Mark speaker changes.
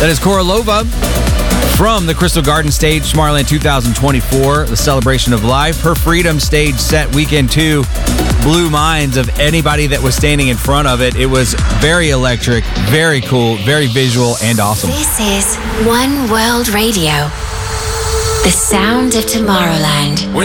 Speaker 1: That is Korolova from the Crystal Garden stage, Tomorrowland 2024, the celebration of life. Her Freedom stage set weekend 2 blew minds of anybody that was standing in front of it. It was very electric, very cool, very visual, and awesome.
Speaker 2: This is One World Radio, the sound of Tomorrowland.